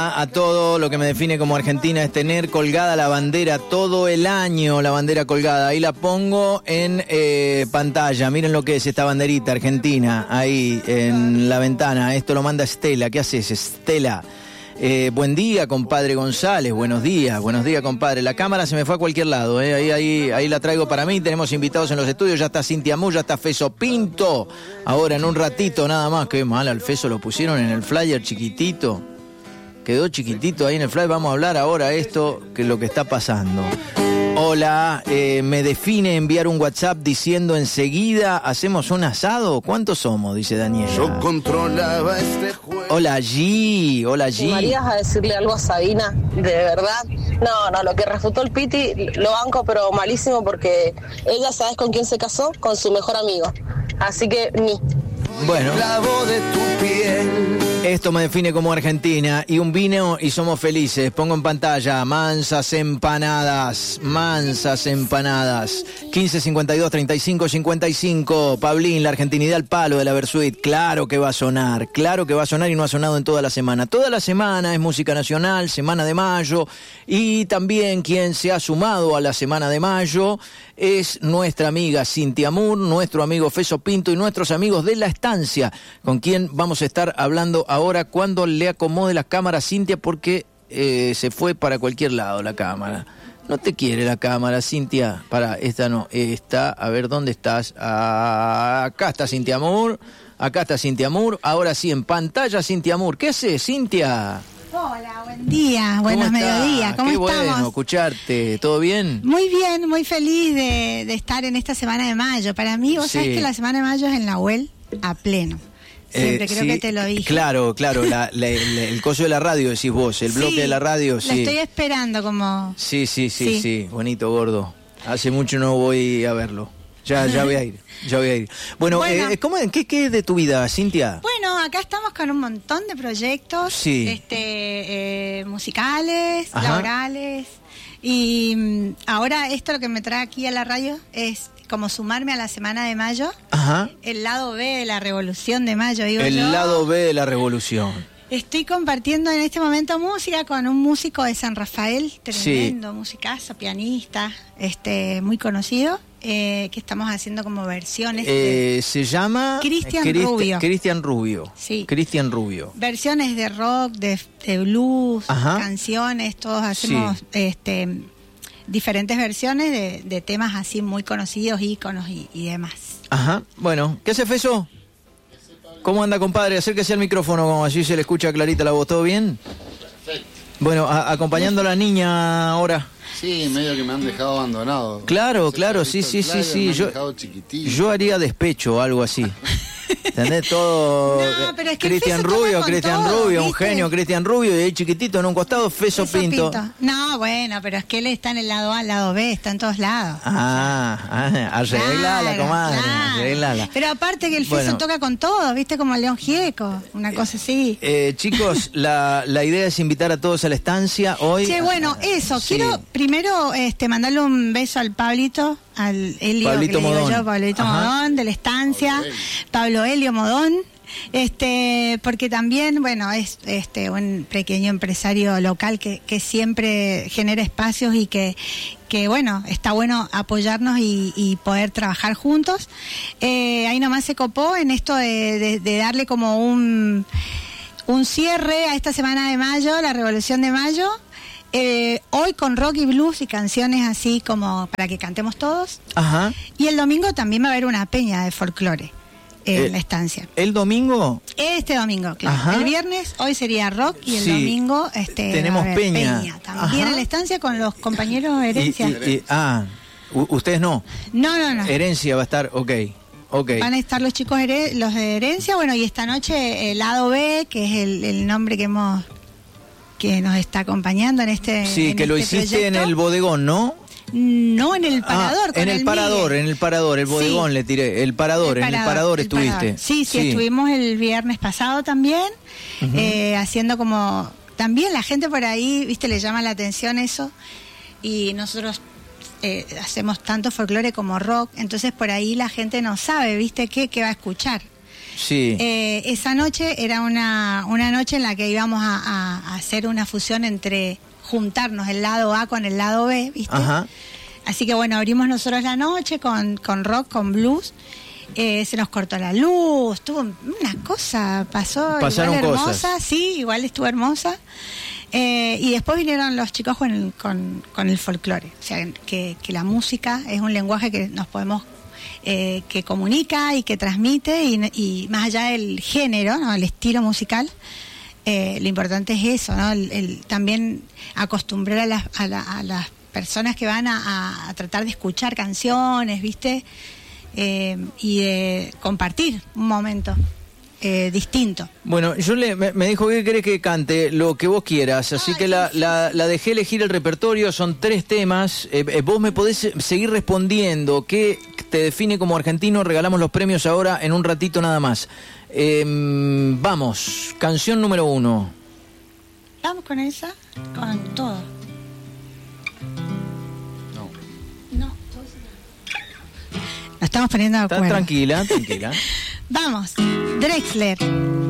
A todo lo que me define como Argentina es tener colgada la bandera todo el año, la bandera colgada. Ahí la pongo en pantalla. Miren lo que es esta banderita argentina ahí en la ventana. Esto lo manda Estela. ¿Qué haces, Estela? Buen día, compadre González. Buenos días, compadre. La cámara se me fue a cualquier lado. Ahí la traigo para mí. Tenemos invitados en los estudios. Ya está Cintia Moore, ya está Feso Pinto. Ahora en un ratito nada más. Qué mal al Feso lo pusieron en el flyer chiquitito. Quedó chiquitito ahí en el flyer. Vamos a hablar ahora esto, que es lo que está pasando. Hola, me define enviar un WhatsApp diciendo enseguida hacemos un asado. ¿Cuántos somos? Dice Daniela. Yo controlaba este juego. Hola G, hola G. ¿Marías a decirle algo a Sabina? ¿De verdad? No, lo que refutó el Piti lo banco, pero malísimo, porque ella, ¿sabes con quién se casó? Con su mejor amigo. Así que ni. Bueno, De tu piel. esto me define como Argentina. Y un vino y somos felices. Pongo en pantalla mansas empanadas. 15 52 35 55. Pablín, la argentinidad al palo de la Versuit. Claro que va a sonar y no ha sonado en toda la semana. Toda la semana es música nacional, semana de mayo. Y también quien se ha sumado a la semana de mayo es nuestra amiga Cintia Moore, nuestro amigo Feso Pinto y nuestros amigos de La Estancia, con quien vamos a estar hablando ahora cuando le acomode la cámara, Cintia, porque se fue para cualquier lado la cámara. No te quiere la cámara, Cintia. Esta no, esta. A ver, ¿dónde estás? Acá está Cintia Moore. Ahora sí, en pantalla Cintia Moore. ¿Qué haces, Cintia? Hola, buen día, buenos mediodías. ¿Cómo estamos? Qué bueno escucharte. ¿Todo bien? Muy bien, muy feliz de estar en esta semana de mayo. Para mí, vos sabés que la semana de mayo es en Nahuel a pleno. Siempre creo que te lo dije. Claro, el coso de la radio decís vos, el bloque de la radio, sí. La estoy esperando como... Sí, bonito, gordo. Hace mucho no voy a verlo. Ya voy a ir. Bueno, ¿qué es de tu vida, Cintia? Bueno, acá estamos con un montón de proyectos, musicales, ajá, laborales. Y ahora esto lo que me trae aquí a la radio es como sumarme a la semana de mayo. Ajá. El lado B de la revolución de mayo, digo yo. El lado B de la revolución. Estoy compartiendo en este momento música con un músico de San Rafael, tremendo, musicazo, pianista, muy conocido, que estamos haciendo como versiones. Se llama Cristian Rubio. Cristian Rubio. Sí. Cristian Rubio. Versiones de rock, de blues, ajá, canciones, todos hacemos diferentes versiones de temas así muy conocidos, íconos y demás. Ajá, bueno, ¿qué hace Feso? ¿Cómo anda, compadre? Acérquese al micrófono, como así se le escucha clarita la voz. ¿Todo bien? Perfecto. Bueno, acompañando a la niña ahora. Sí, medio que me han dejado abandonado. Claro, sí. Yo haría despecho o algo así. ¿Entendés? Todo. No, pero es que Cristian Rubio, un genio, Cristian Rubio, y ahí chiquitito en un costado, Feso Pinto. No, bueno, pero es que él está en el lado A, el lado B, está en todos lados. Arreglala, comadre, arreglala. Pero aparte que el Feso toca con todo, viste, como el León Gieco, una cosa así. Chicos, la idea es invitar a todos a La Estancia hoy. Che, bueno, eso, quiero primero mandarle un beso al Pablito, al Helio, Pablito Modón. Pablito Modón, de La Estancia, Pablo Helio Modón, porque también, bueno, es un pequeño empresario local que siempre genera espacios y que bueno, está bueno apoyarnos y poder trabajar juntos. Ahí nomás se copó en esto de darle como un cierre a esta semana de mayo, la Revolución de Mayo. Hoy con rock y blues y canciones así como para que cantemos todos. Ajá. Y el domingo también va a haber una peña de folclore en La Estancia. ¿El domingo? Este domingo, claro. Ajá. El viernes hoy sería rock y el domingo tenemos peña. También en La Estancia con los compañeros de Herencia. ¿Ustedes no? No. Herencia va a estar, ok. Van a estar los chicos los de Herencia, bueno, y esta noche el lado B, que es el nombre que nos está acompañando en este Sí, que lo hiciste proyecto. En el bodegón, ¿no? No, en el Parador. En el Parador, el bodegón le tiré. En el Parador estuviste. Sí, estuvimos el viernes pasado también, haciendo como... También la gente por ahí, viste, le llama la atención eso, y nosotros hacemos tanto folclore como rock, entonces por ahí la gente no sabe, viste, qué va a escuchar. Sí. Esa noche era una noche en la que íbamos a hacer una fusión entre juntarnos el lado A con el lado B, ¿viste? Ajá. Así que bueno, abrimos nosotros la noche con rock, con blues. Se nos cortó la luz, tuvo una cosa, Pasaron igual hermosa, cosas. sí, igual estuvo hermosa. Y después vinieron los chicos con el folclore, o sea, que la música es un lenguaje que nos podemos, que comunica y que transmite, y más allá del género, ¿no? El estilo musical, lo importante es eso, ¿no? También acostumbrar a las personas que van a tratar de escuchar canciones, ¿viste? Y de compartir un momento distinto. Bueno, yo me dijo que querés que cante lo que vos quieras, así que la dejé elegir el repertorio, son 3 temas. Vos me podés seguir respondiendo qué te define como argentino. Regalamos los premios ahora en un ratito nada más. Vamos, canción número 1. Vamos con esa, con todo. No. Nos estamos poniendo de acuerdo. Tranquila. Vamos, Drexler.